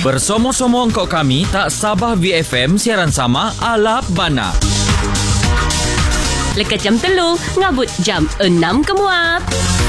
Bersomong-somong kau kami tak Sabah VFM siaran sama ala bana. Lekat jam 3, ngabut jam 6 kemuat.